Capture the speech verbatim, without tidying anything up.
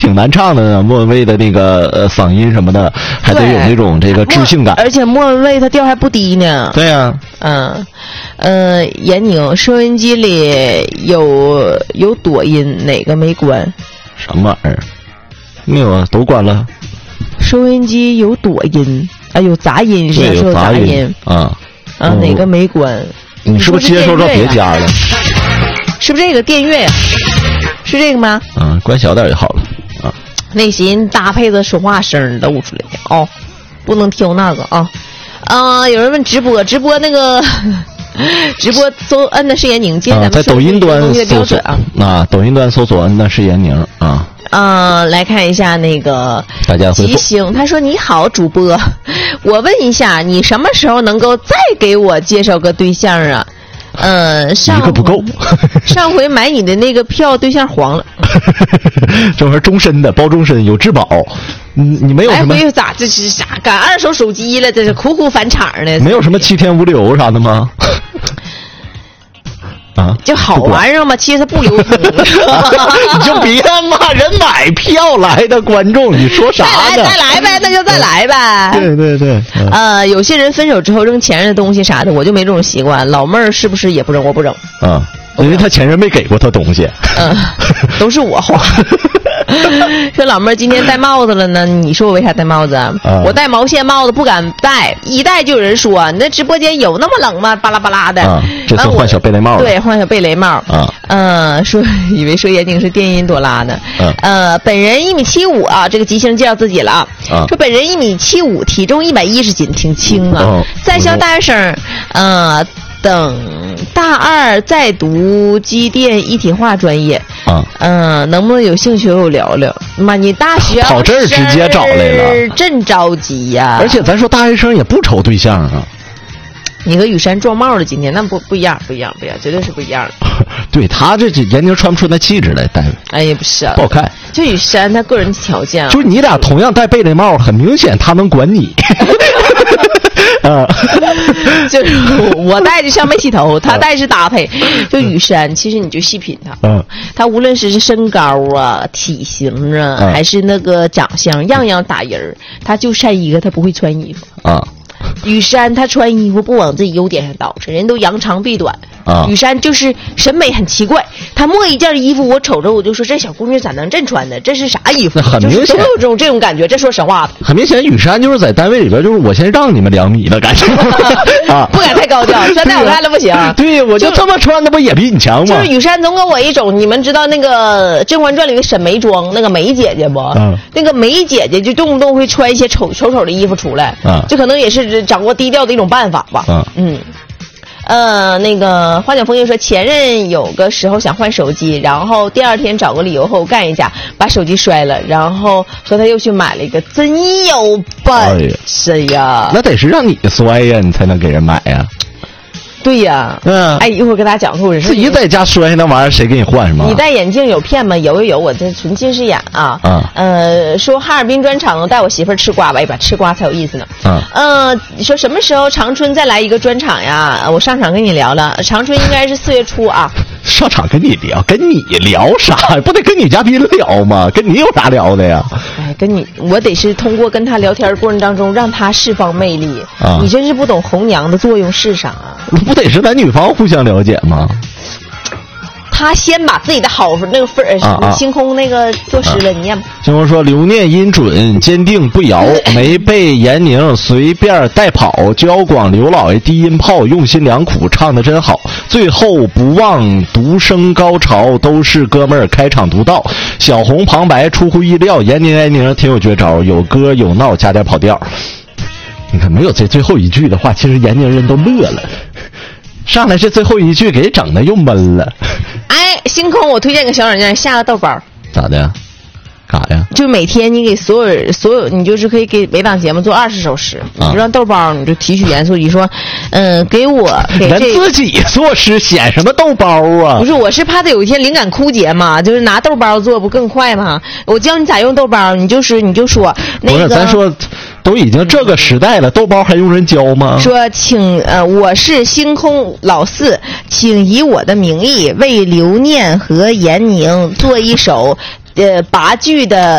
挺难唱的呢。莫文蔚的那个呃嗓音什么的，还得有那种这个知性感。 而且莫文蔚她调还不低呢。 对呀、啊。 嗯，呃，闫宁，收音机里有有躲音，哪个没关？ 什么玩意儿？没有啊，都关了。 收音机有躲音，啊，有杂音，是有杂音, 音啊啊，嗯、哪个没关？ 你是不是接收到别家了？ 是不是这个电乐呀、啊？是这个吗？ 嗯，关小点就好了啊。 内心搭配的说话声露出来哦，不能挑那个啊。啊、呃，有人问直播，直播那个直播搜摁的是闫宁，接咱们、 啊、在抖音端搜索啊， 啊，抖音端搜索摁的是闫宁啊。 呃，来看一下那个大家吉星，他说你好主播，我问一下，你什么时候能够再给我介绍个对象啊？呃，上一个不够， 上回买你的那个票对象黄了， 这玩意儿终身的，包终身有质保。你你没有什么？ 哎，咋这是啥？赶二手手机了，这是苦苦返场呢。 没有什么七天无理由啥的吗？啊， 就好玩意儿嘛，其实它不流通。 你就别骂人买票来的观众，你说啥呢？ 再来再来呗，那就再来呗。 对对对。嗯、 呃，有些人分手之后扔前任的东西啥的，我就没这种习惯。老妹儿是不是也不扔？我不扔。 啊，因为他前任没给过他东西。 嗯，都是我花。说老妹儿今天戴帽子了呢，你说我为啥戴帽子啊？ 啊我戴毛线帽子不敢戴，一戴就有人说你那直播间有那么冷吗？巴拉巴拉的。 啊，这次换小贝雷帽了。 对，换小贝雷帽。 啊， 呃，说以为说闫宁是电音朵拉呢。 啊、 呃，本人一米七五啊，这个吉星介绍自己了啊。 啊说本人一米七五，体重一百一十斤，挺轻啊。 哦、 在校大学生，呃。等大二再读机电一体化专业啊， 嗯、呃，能不能有兴趣和我聊聊？妈，你大学跑这儿直接找来了， 真着急呀、啊！ 而且咱说大学生也不愁对象啊。 你和雨山撞帽了，今天那不不一样，不一样，不一样，绝对是不一样的。 对他这闫宁穿不出那气质来，戴。 哎呀，不是啊， 不好看。 就雨山他个人条件、啊， 就是你俩同样戴贝雷帽，很明显他能管你。啊， 就是我戴着像没洗头，他戴着搭配。就雨山，其实你就细品他， 嗯， 他无论是身高啊、体型啊， 嗯、 还是那个长相，样样打人儿。他就善一个，他不会穿衣服啊。 雨山他穿衣服不往自己优点上捯饬，人都扬长避短啊。 雨山就是审美很奇怪，他摸一件衣服，我瞅着我就说这小姑娘咋能这穿的？这是啥衣服？ 很明显， 就是、都有这种这种感觉。这说实话的， 很明显，雨山就是在单位里边，就是我先让你们两米的感觉啊， 不敢太高调，穿在我看来不行。 对，我就这么穿，那不也比你强吗？ 就是雨山总给我一种，你们知道那个《甄嬛传》里的沈眉庄那个眉姐姐不？ 嗯， 那个眉姐姐就动不动会穿一些丑丑丑的衣服出来， 啊， 这可能也是掌握低调的一种办法吧。 啊、 嗯。呃，那个花晓枫叶说，前任有个时候想换手机，然后第二天找个理由和我干一架，把手机摔了，然后说他又去买了一个，真有本事呀！ 哎、那得是让你摔呀，你才能给人买呀。 对呀， 嗯， 哎，一会儿给大家讲故事。 自己在家摔那玩意儿，谁给你换是吗？ 你戴眼镜有骗吗？有有有，我这纯近视眼啊。 啊， 呃，说哈尔滨专场能带我媳妇儿吃瓜吧，一把吃瓜才有意思呢。 啊， 呃，你说什么时候长春再来一个专场呀？我上场跟你聊了，长春应该是四月初啊。 上场跟你聊，跟你聊啥？不得跟女嘉宾聊吗？跟你有啥聊的呀？ 哎，跟你，我得是通过跟他聊天过程当中，让他释放魅力。 啊， 你真是不懂红娘的作用是啥？ 不得是男女方互相了解吗？ 他先把自己的好那个分儿， 啊啊、 星空那个作诗了，啊、你念吧。 星空说：“留念音准，坚定不摇，没被闫宁随便带跑。交广刘老爷低音炮，用心良苦，唱得真好。最后不忘独升高潮，都是哥们儿开场独到。小红旁白出乎意料，闫宁闫宁挺有绝招，有歌有闹，加点跑调。你看，没有这最后一句的话，其实闫宁人都乐了。”上来这最后一句给整的又闷了。 哎，星空，我推荐个小软件，下个豆包。 咋的呀？干啥呀？ 就每天你给所有所有，你就是可以给每档节目做二十首诗，啊、你就让豆包，你就提取元素，你说，嗯、呃，给我给这咱自己做诗，显什么豆包啊？ 不是，我是怕他有一天灵感枯竭嘛，就是拿豆包做不更快吗？我教你咋用豆包，你就是你就说那个， 不是，咱说。都已经这个时代了，豆包还用人教吗？ 说，请呃，我是星空老四，请以我的名义为刘念和闫宁做一首呃八句的